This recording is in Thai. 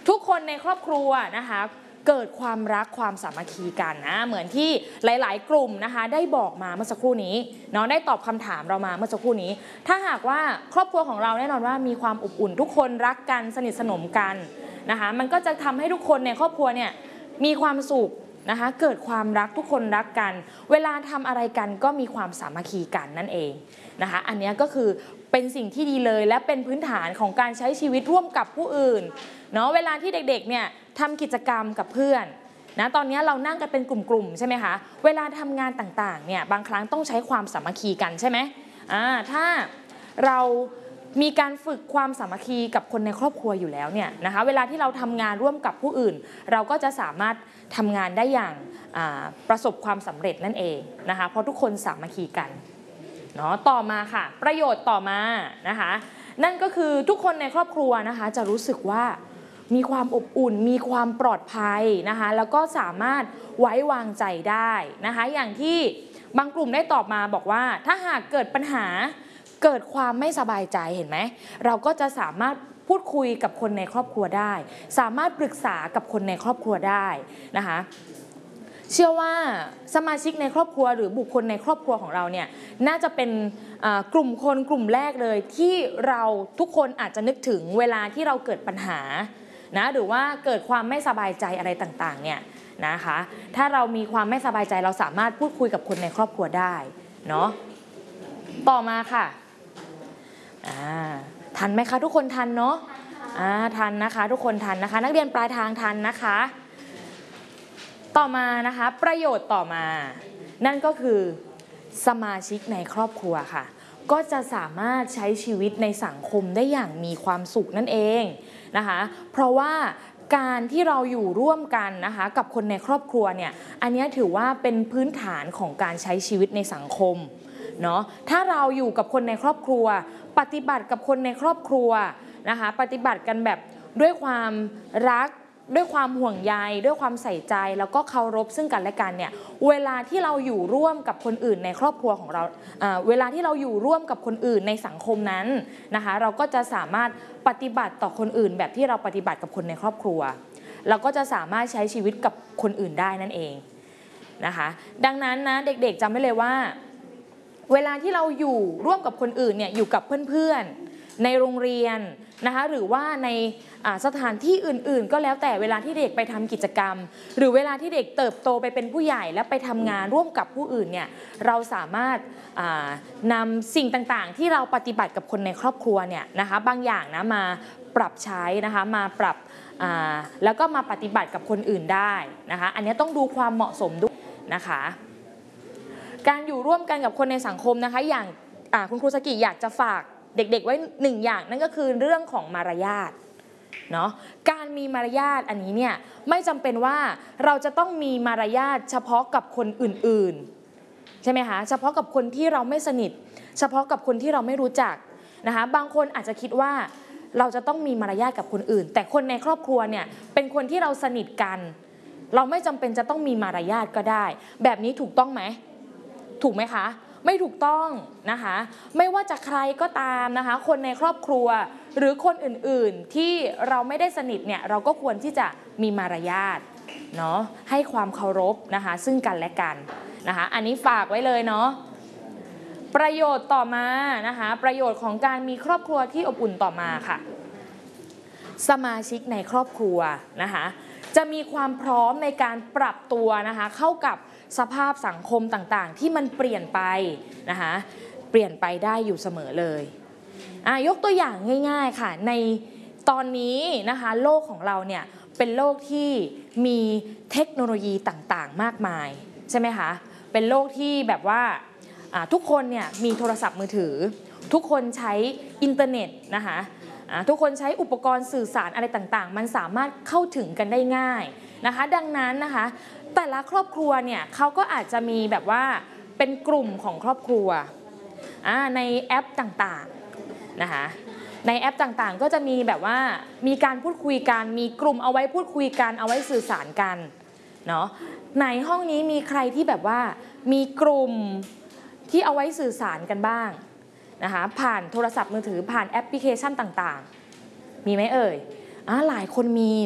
ทุกคนในครอบครัวนะคะเกิดความรักความสามัคคีกันนะเหมือนที่หลายๆกลุ่มนะคะได้บอกมาเมื่อสักครู่นี้เนาะได้ตอบคำถามเรามาเมื่อสักครู่นี้ถ้าหากว่าครอบครัวของเราแน่นอนว่ามีความอบอุ่นทุกคนรักกันสนิทสนมกันนะคะมันก็จะทำให้ทุกคนในครอบครัวเนี่ยมีความสุขนะคะเกิดความรักทุกคนรักกันเวลาทำอะไรกันก็มีความสามัคคีกันนั่นเองนะคะอันนี้ก็คือเป็นสิ่งที่ดีเลยและเป็นพื้นฐานของการใช้ชีวิตร่วมกับผู้อื่นเนาะเวลาที่เด็กๆเนี่ยทำกิจกรรมกับเพื่อนนะตอนนี้เรานั่งกันเป็นกลุ่มๆใช่ไหมคะเวลาทำงานต่างๆเนี่ยบางครั้งต้องใช้ความสามัคคีกันใช่ไหมถ้าเรามีการฝึกความสามัคคีกับคนในครอบครัวอยู่แล้วเนี่ยนะคะเวลาที่เราทำงานร่วมกับผู้อื่นเราก็จะสามารถทำงานได้อย่างประสบความสำเร็จนั่นเองนะคะเพราะทุกคนสามัคคีกันเนาะต่อมาค่ะประโยชน์ต่อมานะคะนั่นก็คือทุกคนในครอบครัวนะคะจะรู้สึกว่ามีความอบอุ่นมีความปลอดภัยนะคะแล้วก็สามารถไว้วางใจได้นะคะอย่างที่บางกลุ่มได้ตอบมาบอกว่าถ้าหากเกิดปัญหาเกิดความไม่สบายใจเห็นไหมเราก็จะสามารถพูดคุยกับคนในครอบครัวได้สามารถปรึกษากับคนในครอบครัวได้นะคะเชื่อว่าสมาชิกในครอบครัวหรือบุคคลในครอบครัวของเราเนี่ยน่าจะเป็นกลุ่มคนกลุ่มแรกเลยที่เราทุกคนอาจจะนึกถึงเวลาที่เราเกิดปัญหานะหรือว่าเกิดความไม่สบายใจอะไรต่างๆเนี่ยนะคะถ้าเรามีความไม่สบายใจเราสามารถพูดคุยกับคนในครอบครัวได้เนาะต่อมาค่ะทันไหมคะทุกคนทันเนาะทันนะคะทุกคนทันนะคะนักเรียนปลายทางทันนะคะต่อมานะคะประโยชน์ต่อมานั่นก็คือสมาชิกในครอบครัวค่ะก็จะสามารถใช้ชีวิตในสังคมได้อย่างมีความสุขนั่นเองนะคะเพราะว่าการที่เราอยู่ร่วมกันนะคะกับคนในครอบครัวเนี่ยอันนี้ถือว่าเป็นพื้นฐานของการใช้ชีวิตในสังคมเนาะถ้าเราอยู่กับคนในครอบครัวปฏิบัติกับคนในครอบครัวนะคะปฏิบัติกันแบบด้วยความรักด้วยความห่วงใยด้วยความใส่ใจแล้วก็เคารพซึ่งกันและกันเนี่ยเวลาที่เราอยู่ร่วมกับคนอื่นในครอบครัวของเราเวลาที่เราอยู่ร่วมกับคนอื่นในสังคมนั้นนะคะเราก็จะสามารถปฏิบัติต่อคนอื่นแบบที่เราปฏิบัติกับคนในครอบครัวเราก็จะสามารถใช้ชีวิตกับคนอื่นได้นั่นเองนะคะดังนั้นนะเด็กๆจำไว้เลยว่าเวลาที่เราอยู่ร่วมกับคนอื่นเนี่ยอยู่กับเพื่อนๆในโรงเรียนนะคะหรือว่าในสถานที่อื่นๆก็แล้วแต่เวลาที่เด็กไปทำกิจกรรมหรือเวลาที่เด็กเติบโตไปเป็นผู้ใหญ่และไปทำงานร่วมกับผู้อื่นเนี่ยเราสามารถนำสิ่งต่างๆที่เราปฏิบัติกับคนในครอบครัวเนี่ยนะคะบางอย่างนะมาปรับใช้นะคะมาปรับแล้วก็มาปฏิบัติกับคนอื่นได้นะคะอันนี้ต้องดูความเหมาะสมด้วยนะคะการอยู่ร่วมกันกับคนในสังคมนะคะอย่างคุณครูสกิอยากจะฝากเด็กๆไว้1อย่างนั่นก็คือเรื่องของมารยาทเนาะการมีมารยาทอันนี้เนี่ยไม่จำเป็นว่าเราจะต้องมีมารยาทเฉพาะกับคนอื่นๆใช่ไหมคะเฉพาะกับคนที่เราไม่สนิทเฉพาะกับคนที่เราไม่รู้จักนะคะบางคนอาจจะคิดว่าเราจะต้องมีมารยาทกับคนอื่นแต่คนในครอบครัวเนี่ยเป็นคนที่เราสนิทกันเราไม่จำเป็นจะต้องมีมารยาทก็ได้แบบนี้ถูกต้องไหมถูกไหมคะไม่ถูกต้องนะคะไม่ว่าจะใครก็ตามนะคะคนในครอบครัวหรือคนอื่นๆที่เราไม่ได้สนิทเนี่ยเราก็ควรที่จะมีมารยาทเนาะให้ความเคารพนะคะซึ่งกันและกันนะคะอันนี้ฝากไว้เลยเนาะประโยชน์ต่อมานะคะประโยชน์ของการมีครอบครัวที่อบอุ่นต่อมาค่ะสมาชิกในครอบครัวนะคะจะมีความพร้อมในการปรับตัวนะคะเข้ากับสภาพสังคมต่างๆที่มันเปลี่ยนไปนะคะเปลี่ยนไปได้อยู่เสมอเลยยกตัวอย่างง่ายๆค่ะในตอนนี้นะคะโลกของเราเนี่ยเป็นโลกที่มีเทคโนโลยีต่างๆมากมายใช่ไหมคะเป็นโลกที่แบบว่าทุกคนเนี่ยมีโทรศัพท์มือถือทุกคนใช้อินเทอร์เน็ตนะคะทุกคนใช้อุปกรณ์สื่อสารอะไรต่างๆมันสามารถเข้าถึงกันได้ง่ายนะคะดังนั้นนะคะแต่ละครอบครัวเนี่ยเขาก็อาจจะมีแบบว่าเป็นกลุ่มของครอบครัวในแอปต่างๆนะคะในแอปต่างๆก็จะมีแบบว่ามีการพูดคุยกันมีกลุ่มเอาไว้พูดคุยกันเอาไว้สื่อสารกันเนาะในห้องนี้มีใครที่แบบว่ามีกลุ่มที่เอาไว้สื่อสารกันบ้างนะคะผ่านโทรศัพท์มือถือผ่านแอปพลิเคชันต่างๆมีไหมเอ่ยหลายคนมี